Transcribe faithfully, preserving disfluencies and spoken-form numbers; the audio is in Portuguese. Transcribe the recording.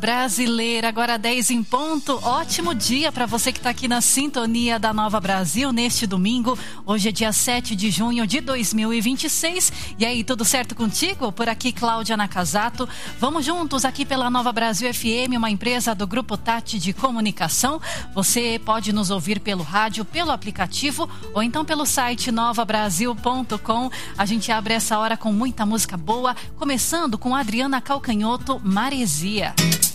Brasileira, agora dez em ponto. Ótimo dia para você que está aqui na sintonia da Nova Brasil neste domingo. Hoje é dia sete de junho de dois mil e vinte e seis. E aí, tudo certo contigo? Por aqui, Cláudia Nakazato. Vamos juntos aqui pela Nova Brasil F M, uma empresa do Grupo Tati de Comunicação. Você pode nos ouvir pelo rádio, pelo aplicativo ou então pelo site nova brasil ponto com. A gente abre essa hora com muita música boa, começando com Adriana Calcanhoto, Maresia.